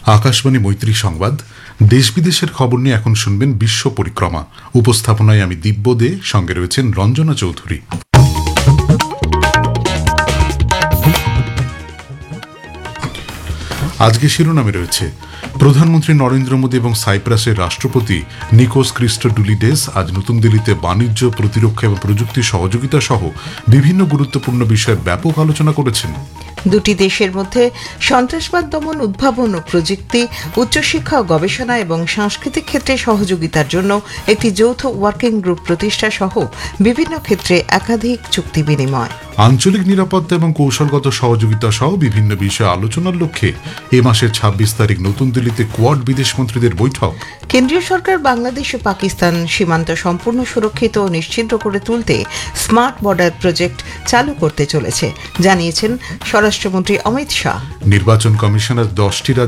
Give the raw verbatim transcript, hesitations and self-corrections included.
আকাশবাণী মৈত্রী সংবাদ, দেশ বিদেশের খবর নিয়ে এখন শুনবেন বিশ্ব পরিক্রমা। উপস্থাপনায় আমি দিব্য দে, সঙ্গে রয়েছেন রঞ্জনা চৌধুরী। আজকে শিরোনামে রয়েছে, প্রধানমন্ত্রী নরেন্দ্র মোদী এবং সাইপ্রাসের রাষ্ট্রপতি নিকোস ক্রিস্টোডুলিডেস আজ নতুন দিল্লিতে বাণিজ্য, প্রতিরক্ষা এবং প্রযুক্তি সহযোগিতা সহ বিভিন্ন গুরুত্বপূর্ণ বিষয়ে ব্যাপক আলোচনা করেছেন। দুটি দেশের মধ্যে সন্ত্রাসবাদ দমন, উদ্ভাবন ও প্রযুক্তি, উচ্চশিক্ষা ও গবেষণা এবং সাংস্কৃতিক ক্ষেত্রে সহযোগিতার জন্য একটি যৌথ ওয়ার্কিং গ্রুপ প্রতিষ্ঠা সহ বিভিন্ন ক্ষেত্রে একাধিক চুক্তি বিনিময়। আঞ্চলিক নিরাপত্তা এবং কৌশলগত সহযোগিতা সহ বিভিন্ন বিষয়ে আলোচনার লক্ষ্যে এ মাসের ছাব্বিশ তারিখ নতুন দিল্লিতে কোয়াড বিদেশমন্ত্রীদের বৈঠক। কেন্দ্রীয় সরকার বাংলাদেশ ও পাকিস্তান সীমান্ত সম্পূর্ণ সুরক্ষিত ও নিশ্চিন্ত করে তুলতে স্মার্ট বর্ডার প্রজেক্ট চালু করতে চলেছে, জানিয়েছেন স্বরাষ্ট্রমন্ত্রী অমিত শাহ। নির্বাচন কমিশনার দশটি